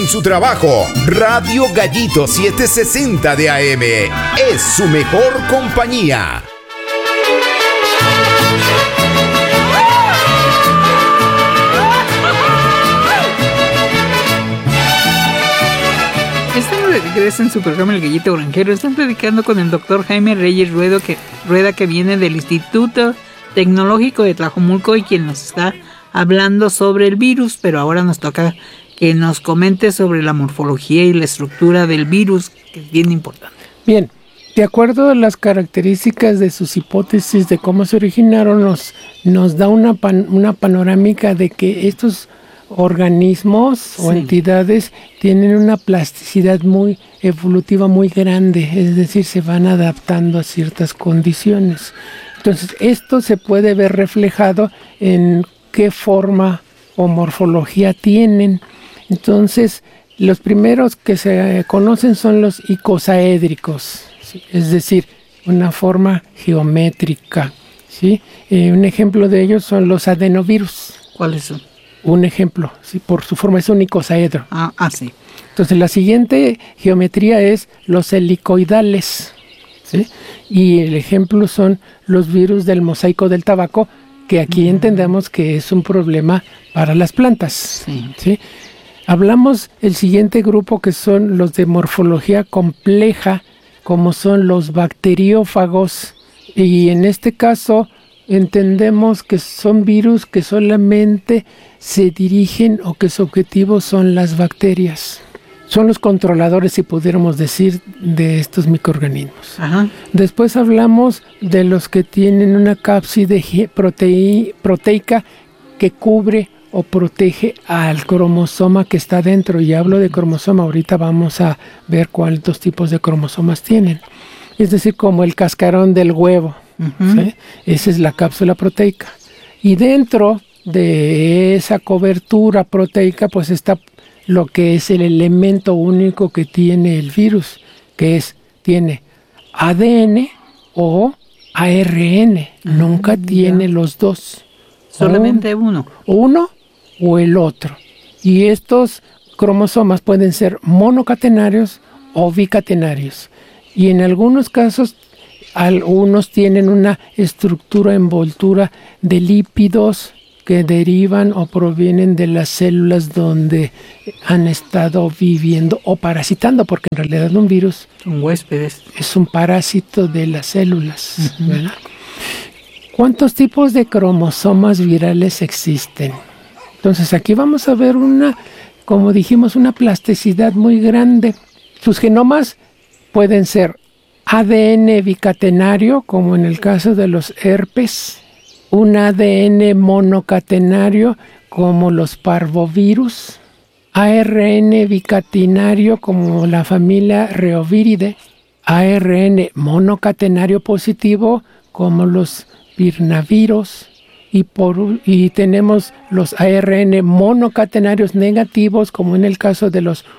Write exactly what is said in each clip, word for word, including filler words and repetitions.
su trabajo. Radio Gallito setecientos sesenta de A M es su mejor compañía. Estamos de regreso en su programa El Gallito Granjero. Están platicando con el doctor Jaime Reyes Rueda que, Rueda, que viene del Instituto Tecnológico de Tlajomulco y quien nos está hablando sobre el virus, pero ahora nos toca que nos comente sobre la morfología y la estructura del virus, que es bien importante. Bien, de acuerdo a las características de sus hipótesis de cómo se originaron, nos, nos da una, pan, una panorámica de que estos organismos sí. o entidades tienen una plasticidad muy evolutiva muy grande, es decir, se van adaptando a ciertas condiciones. Entonces, esto se puede ver reflejado en qué forma o morfología tienen. Entonces, los primeros que se conocen son los icosaédricos, ¿sí? Es decir, una forma geométrica, ¿sí? Eh, un ejemplo de ellos son los adenovirus. ¿Cuáles son? Un ejemplo, ¿sí? Por su forma es un icosaedro. Ah, ah, sí. Entonces, la siguiente geometría es los helicoidales, ¿sí? Y el ejemplo son los virus del mosaico del tabaco, que aquí mm. entendemos que es un problema para las plantas, sí. ¿sí? Hablamos el siguiente grupo que son los de morfología compleja, como son los bacteriófagos, y en este caso entendemos que son virus que solamente se dirigen o que su objetivo son las bacterias. Son los controladores, si pudiéramos decir, de estos microorganismos. Ajá. Después hablamos de los que tienen una cápside proteí- proteica que cubre o protege al cromosoma que está dentro. Y hablo de cromosoma, ahorita vamos a ver cuántos tipos de cromosomas tienen. Es decir, como el cascarón del huevo. Uh-huh. ¿Sí? Esa es la cápsula proteica. Y dentro de esa cobertura proteica, pues está lo que es el elemento único que tiene el virus, que es, tiene A D N o A R N. Uh-huh. Nunca tiene los dos. Solamente un, uno. Uno o el otro. Y estos cromosomas pueden ser monocatenarios o bicatenarios. Y en algunos casos, algunos tienen una estructura envoltura de lípidos que derivan o provienen de las células donde han estado viviendo o parasitando, porque en realidad un virus son huéspedes. Es un parásito de las células, uh-huh. ¿verdad? ¿Cuántos tipos de cromosomas virales existen? Entonces aquí vamos a ver una, como dijimos, una plasticidad muy grande. Sus genomas pueden ser A D N bicatenario, como en el caso de los herpes, un A D N monocatenario, como los parvovirus, A R N bicatenario, como la familia Reoviridae, A R N monocatenario positivo, como los virnavirus, y, por, y tenemos los A R N monocatenarios negativos, como en el caso de los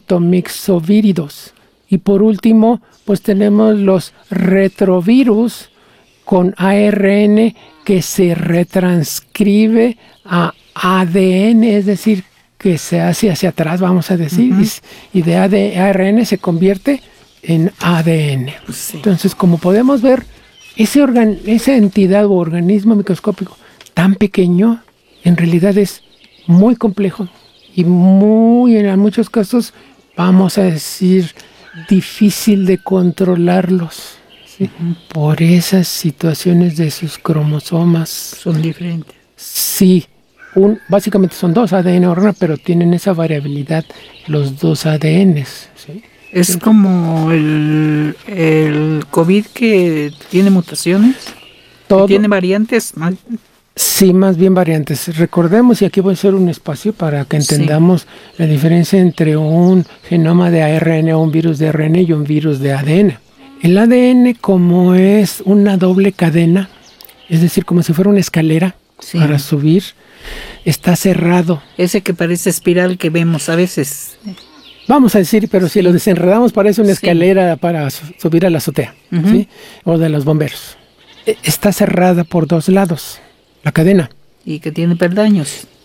ortomixovíridos. Y por último, pues tenemos los retrovirus con A R N que se retranscribe a A D N, es decir, que se hace hacia atrás, vamos a decir, uh-huh. y, y de A R N se convierte en A D N. Sí. Entonces, como podemos ver, ese organ, esa entidad o organismo microscópico tan pequeño, en realidad es muy complejo y muy, en muchos casos, vamos a decir, difícil de controlarlos, ¿sí? Uh-huh. Por esas situaciones de sus cromosomas. Son diferentes. Sí, un, básicamente son dos A D N orgánicos, pero tienen esa variabilidad los dos A D Ns, ¿sí? Es ¿sí? como el, el COVID que tiene mutaciones, todo, que tiene variantes. Más... Sí, más bien variantes. Recordemos, y aquí voy a hacer un espacio para que entendamos sí. la diferencia entre un genoma de A R N o un virus de A R N y un virus de A D N. El A D N, como es una doble cadena, es decir, como si fuera una escalera sí. para subir, está cerrado. Ese que parece espiral que vemos a veces. Vamos a decir, pero sí. si lo desenredamos parece una escalera sí. para subir a la azotea, uh-huh. ¿sí? O de los bomberos. Está cerrada por dos lados, la cadena. Y que tiene peldaños.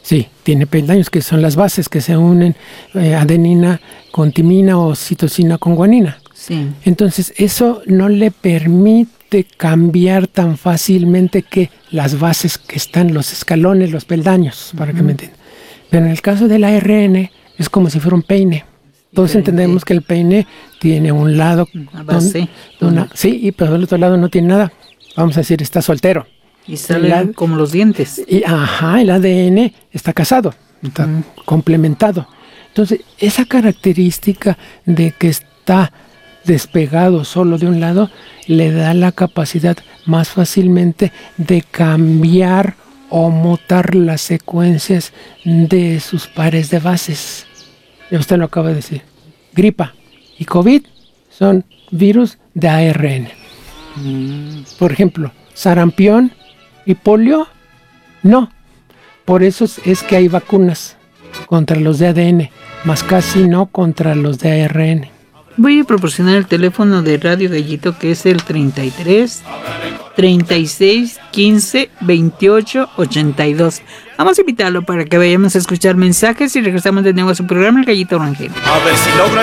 Sí, tiene peldaños que son las bases que se unen, eh, adenina con timina o citosina con guanina. Sí. Entonces eso no le permite cambiar tan fácilmente que las bases que están, los escalones, los peldaños, para uh-huh. que me entiendan. Pero en el caso del A R N es como si fuera un peine. Todos Diferente. entendemos que el peine tiene un lado, una base, una, una, sí, y pero del otro lado no tiene nada. Vamos a decir, está soltero. Y salen como los dientes. Y, ajá, el A D N está casado, está uh-huh. complementado. Entonces, esa característica de que está despegado solo de un lado, le da la capacidad más fácilmente de cambiar o mutar las secuencias de sus pares de bases. Ya usted lo acaba de decir. Gripa y COVID son virus de A R N. Mm. Por ejemplo, sarampión y polio, no. Por eso es, es que hay vacunas contra los de A D N, más casi no contra los de A R N. Voy a proporcionar el teléfono de Radio Gallito, que es el treinta y tres, treinta y seis, quince, veintiocho, ochenta y dos. Vamos a invitarlo para que vayamos a escuchar mensajes y regresamos de nuevo a su programa El Gallito Orangero. A ver si logra